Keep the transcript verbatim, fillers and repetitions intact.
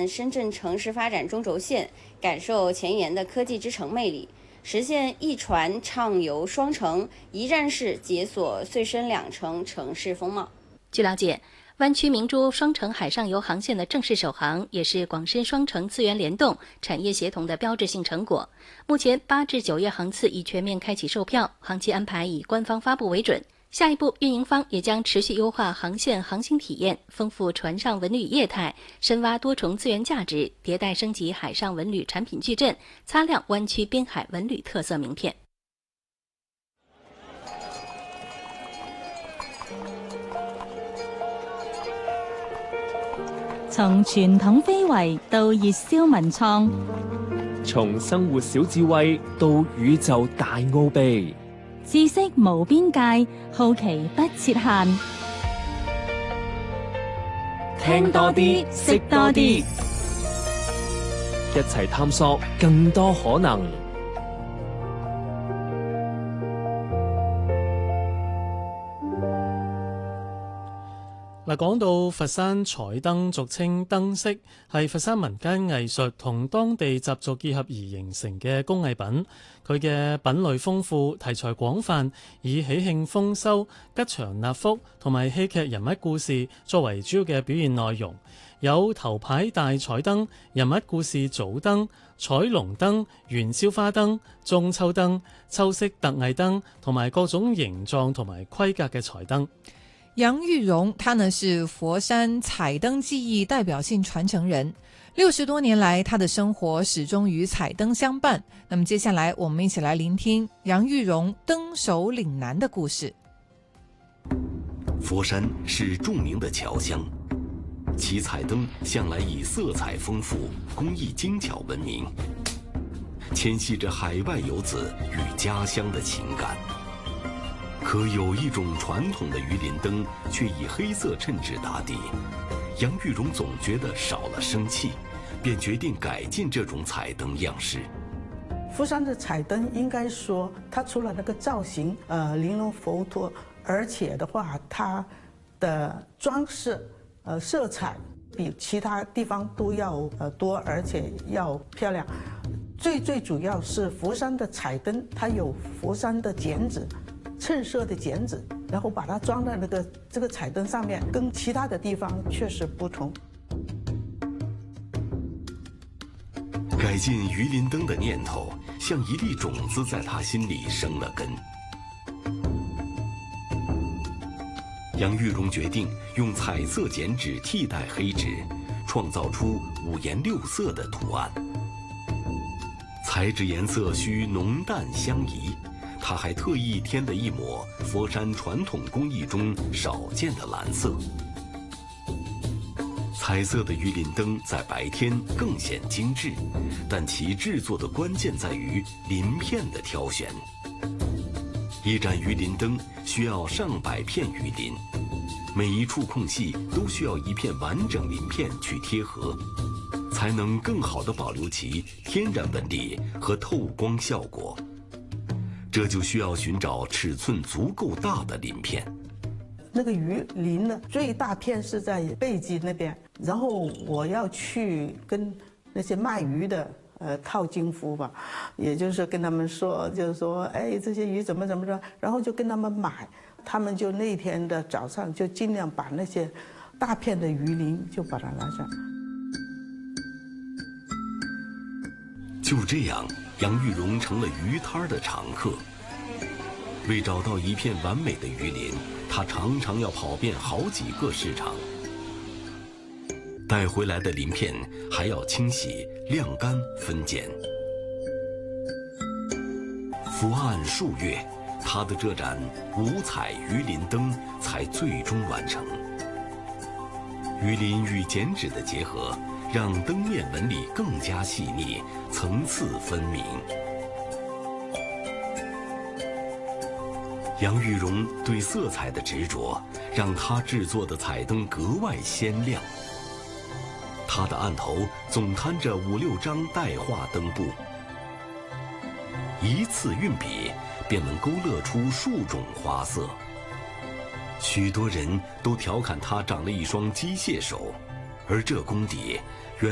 看深圳城市发展中轴线，感受前沿的科技之城魅力，实现一船畅游双城，一站式解锁穗深两城城市风貌。 据了解，湾区明珠双城海上游航线的正式首航，也是广深双城资源联动、产业协同的标志性成果。目前八至九月航次已全面开启售票，航期安排以官方发布为准。下一步，运营方也将持续优化航线航行体验，丰富船上文旅业态，深挖多重资源价值，迭代升级海上文旅产品矩阵，擦亮湾区滨海文旅特色名片。 從傳統非遺到熱銷文創， 從生活小智慧到宇宙大奧秘， 知識無邊界，好奇不設限。 聽多啲，識多啲，一齊探索更多可能。 嗱，講到佛山彩燈，俗稱燈飾，係佛山民間藝術同當地習俗結合而形成嘅工藝品。佢嘅品類豐富，題材廣泛，以喜慶豐收、吉祥納福同埋戲劇人物故事作為主要嘅表現內容。有頭牌大彩燈、人物故事組燈、彩龍燈、元宵花燈、中秋燈、秋色特藝燈同埋各種形狀同埋規格嘅彩燈。 楊玉榮，他呢是佛山彩燈技藝代表性傳承人，六十多年來，他的生活始終與彩燈相伴。那麼接下來，我們一起來聆聽楊玉榮燈手嶺南的故事。 佛山是著名的僑鄉，其彩燈向來以色彩豐富、工藝精巧聞名，牽繫着海外遊子與家鄉的情感。可有一種傳統的魚鱗燈卻以黑色襯紙打底，楊玉榮總覺得少了生氣，便決定改進這種彩燈樣式。 佛山的彩燈應該說，它除了那個造型，呃，玲瓏浮凸，而且的話，它的裝飾，呃，色彩比其他地方都要呃多，而且要漂亮。最最主要是佛山的彩燈，它有佛山的剪紙。襯色的剪紙，然後把它裝在那個這個彩燈上面，跟其他的地方確實不同。 改進魚鱗燈的念頭，像一粒種子在他心裏生了根。楊玉榮決定用彩色剪紙替代黑紙，創造出五顏六色的圖案。彩紙顏色需濃淡相宜。他還特意添了一抹佛山傳統工藝中少見的藍色。彩色的魚鱗燈在白天更顯精緻，但其製作的關鍵在於鱗片的挑選。一盞魚鱗燈需要上百片魚鱗，每一處空隙都需要一片完整鱗片去貼合，才能更好地保留其天然紋理和透光效果。這就需要尋找尺寸足夠大的鱗片。 那個魚鱗呢，最大片是在背脊那邊，然後我要去跟那些賣魚的，呃，套近乎吧，也就是跟他們說，就是說，哎，這些魚怎麼怎麼着，然後就跟他們買，他們就那天的早上就盡量把那些大片的魚鱗就把它拿上。 就這樣。楊玉榮成了魚攤的常客。為找到一片完美的魚鱗，他常常要跑遍好幾個市場。帶回來的鱗片還要清洗、晾乾、分揀。伏案數月，他的這盞五彩魚鱗燈才最終完成。魚鱗與剪紙的結合，讓燈面紋理更加細膩，層次分明。楊玉榮對色彩的執着，讓他製作的彩燈格外鮮亮。他的案頭總攤着五六張帶畫燈布，一次運筆便能勾勒出數種花色。許多人都調侃他長了一雙機械手，而這功底